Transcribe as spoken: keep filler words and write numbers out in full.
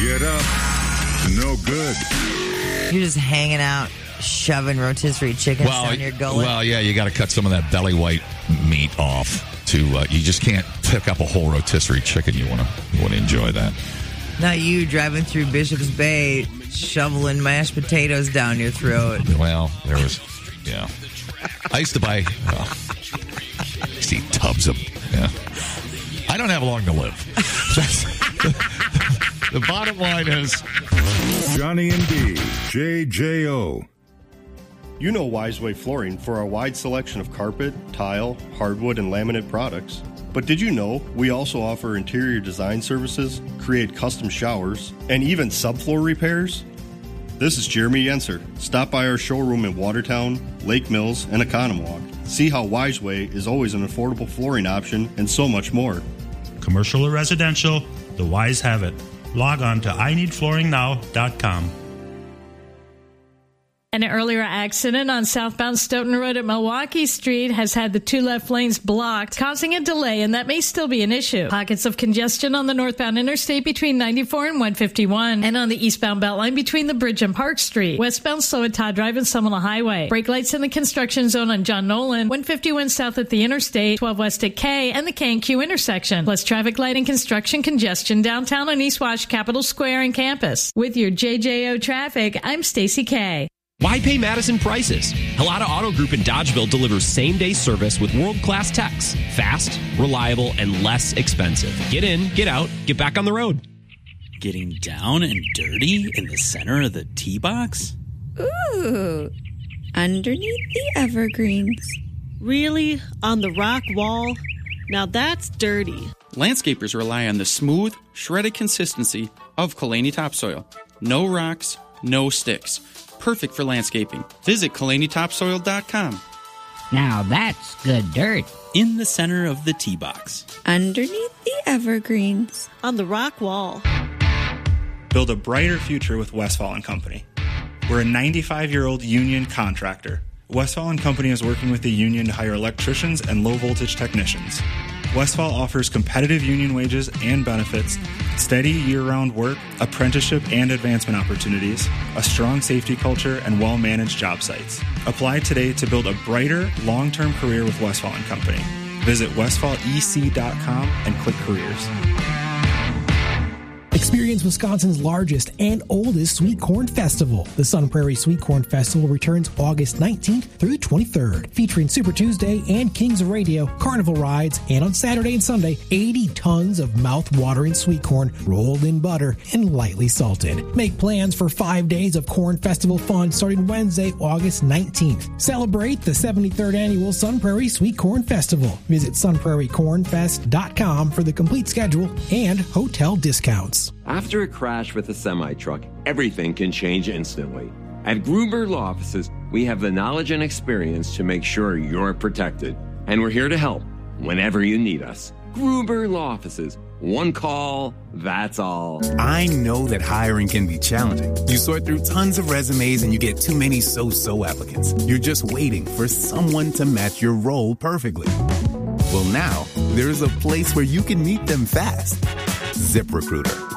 Get up. No good. You're just hanging out, shoving rotisserie chickens well, down your gullet. Well, yeah, you got to cut some of that belly white meat off. To uh, you just can't pick up a whole rotisserie chicken. You want to you want to enjoy that. Not you driving through Bishop's Bay, shoveling mashed potatoes down your throat. Well, there was, yeah. I used to buy, uh, I used to eat tubs of, yeah. I don't have long to live. The bottom line is Johnny and D, J J O. You know Wiseway Flooring for our wide selection of carpet, tile, hardwood, and laminate products. But did you know we also offer interior design services, create custom showers, and even subfloor repairs? This is Jeremy Yenser. Stop by our showroom in Watertown, Lake Mills, and Economwalk. See how Wiseway is always an affordable flooring option and so much more. Commercial or residential, the Wise have it. Log on to I need flooring now dot com. An earlier accident on southbound Stoughton Road at Milwaukee Street has had the two left lanes blocked, causing a delay, and that may still be an issue. Pockets of congestion on the northbound interstate between ninety-four and one fifty-one, and on the eastbound Beltline between the bridge and Park Street. Westbound slow at Todd Drive and Seminole Highway. Brake lights in the construction zone on John Nolan, one fifty-one south at the interstate, twelve west at K, and the K and Q intersection. Plus traffic light and construction congestion downtown on East Wash, Capitol Square, and campus. With your J J O traffic, I'm Stacy K. Why pay Madison prices? Helata Auto Group in Dodgeville delivers same-day service with world-class techs. Fast, reliable, and less expensive. Get in, get out, get back on the road. Getting down and dirty in the center of the tee box? Ooh, underneath the evergreens. Really? On the rock wall? Now that's dirty. Landscapers rely on the smooth, shredded consistency of Kalani topsoil. No rocks, no sticks. Perfect for landscaping. Visit Kalani Topsoil dot com. Now that's good dirt. In the center of the tee box. Underneath the evergreens. On the rock wall. Build a brighter future with Westfall and Company. We're a ninety-five-year-old union contractor. Westfall and Company is working with the union to hire electricians and low-voltage technicians. Westfall offers competitive union wages and benefits, steady year-round work, apprenticeship and advancement opportunities, a strong safety culture, and well-managed job sites. Apply today to build a brighter, long-term career with Westfall and Company. Visit westfall e c dot com and click careers. Experience Wisconsin's largest and oldest Sweet Corn Festival. The Sun Prairie Sweet Corn Festival returns August nineteenth through the twenty-third, featuring Super Tuesday and Kings of Radio, carnival rides, and on Saturday and Sunday, eighty tons of mouth-watering sweet corn rolled in butter and lightly salted. Make plans for five days of Corn Festival fun starting Wednesday, August nineteenth. Celebrate the seventy-third Annual Sun Prairie Sweet Corn Festival. Visit sun prairie corn fest dot com for the complete schedule and hotel discounts. After a crash with a semi-truck, everything can change instantly. At Gruber Law Offices, we have the knowledge and experience to make sure you're protected. And we're here to help whenever you need us. Gruber Law Offices. One call, that's all. I know that hiring can be challenging. You sort through tons of resumes and you get too many so-so applicants. You're just waiting for someone to match your role perfectly. Well, now, there's a place where you can meet them fast. ZipRecruiter.